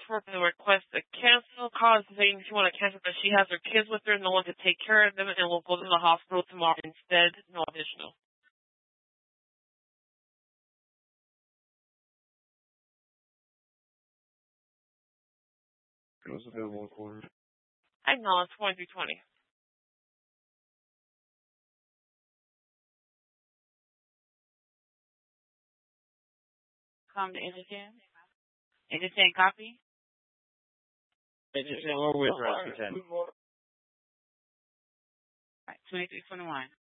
for the request to cancel. Call us saying she want to cancel because she has her kids with her, no one to take care of them, and will go to the hospital tomorrow instead. No additional. What's available for? I know, it's 2320. Come to Edgerton. Edgerton copy. Edgerton, we're with Rusty 10. All right, 2321.